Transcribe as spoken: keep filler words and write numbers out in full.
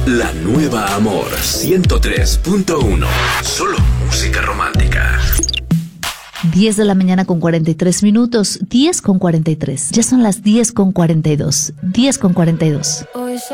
La nueva Amor ciento tres punto uno. Solo música romántica. diez de la mañana con cuarenta y tres minutos. diez con cuarenta y tres. Ya son las diez con cuarenta y dos. diez con cuarenta y dos. Hoy